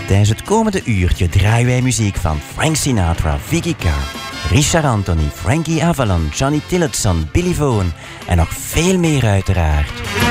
Tijdens het komende uurtje draaien wij muziek van Frank Sinatra, Vicky Carr, Richard Anthony, Frankie Avalon, Johnny Tillotson, Billy Vaughan en nog veel meer uiteraard.